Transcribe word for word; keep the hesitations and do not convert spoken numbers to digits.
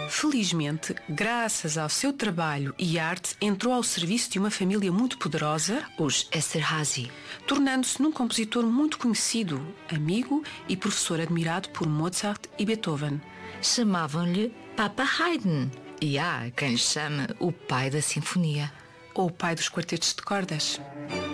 Felizmente, graças ao seu trabalho e arte, entrou ao serviço de uma família muito poderosa, os Esterházy, tornando-se num compositor muito conhecido, amigo e professor admirado por Mozart e Beethoven. Chamavam-lhe Papa Haydn, e há quem chame o pai da sinfonia. Ou o pai dos quartetos de cordas.